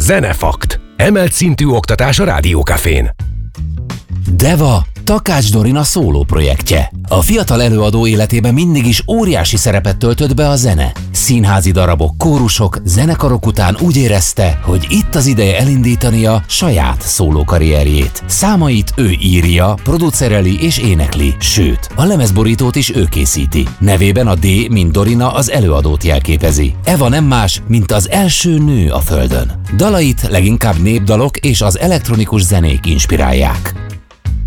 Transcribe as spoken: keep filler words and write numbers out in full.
Zenefakt. Emelt szintű oktatás a Rádiókafén. Deva, Takács Dorina szóló projektje. A fiatal előadó életében mindig is óriási szerepet töltött be a zene. Színházi darabok, kórusok, zenekarok után úgy érezte, hogy itt az ideje elindítania saját szólókarrierjét. Számait ő írja, producereli és énekli, sőt, a lemezborítót is ő készíti. Nevében a D, mint Dorina, az előadót jelképezi. Eva nem más, mint az első nő a földön. Dalait leginkább népdalok és az elektronikus zenék inspirálják.